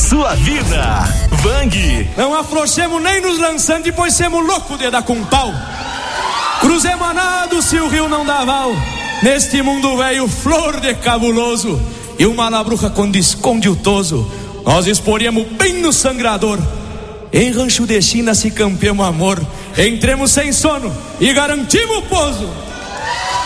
sua vida. Vang. Não afrouxemos nem nos lançando, pois semos loucos de dar com pau. Cruzemos a nado se o rio não dá val. Neste mundo velho, flor de cabuloso. E uma labruca quando esconde o toso, nós exporíamos bem no sangrador. Em rancho de China se campeamos amor. Entremos sem sono e garantimos o pouso.